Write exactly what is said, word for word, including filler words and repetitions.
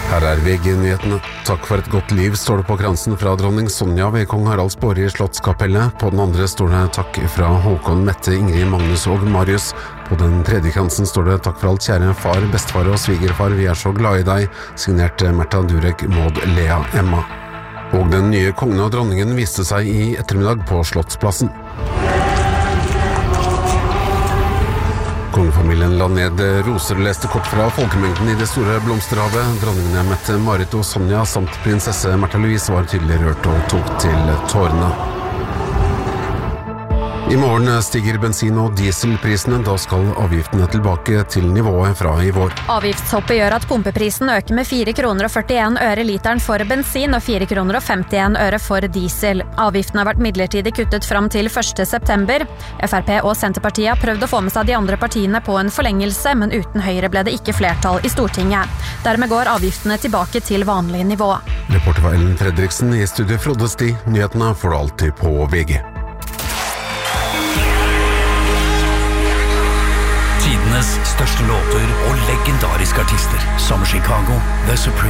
Her er V G-nyhetene. Takk for et godt liv, står det på kransen fra dronning Sonja ved kong Haralds båre i Slottskapellet. På den andre står det takk fra Håkon, Mette, Ingrid, Magnus og Marius. På den tredje kransen står det takk for alt, kjære far, bestefar og svigerfar, vi er så glad i deg, signert Märtha Durek, Maud, Lea, Emma. Og den nye kongen og dronningen viste seg i ettermiddag på Slottsplassen. Kongefamilien la ned roser og leste kort fra folkemengden i det store blomsterhavet. Dronningene Mette, Marit og Sonja samt prinsesse Märtha Louise var tydelig rørt og tok til tårene. I morgen stiger bensin- og dieselprisene, da skal avgiftene tilbake til nivået fra i vår. Avgiftshoppet gjør at pumpeprisen øker med fire kroner og førtien øre literen for bensin og fire kroner og femtien øre for diesel. Avgiften har vært midlertidig kuttet fram til første september. F R P og Senterpartiet har prøvd å få med seg de andre partiene på en forlengelse, men uten Høyre ble det ikke flertall i Stortinget. Dermed går avgiftene tilbake til vanlig nivå. Reporter var Ellen Fredriksen, i studio Frode Sti. Nyhetene får du alltid på V G. Tidenes største låter og legendariske artister, som Chicago, The Supreme.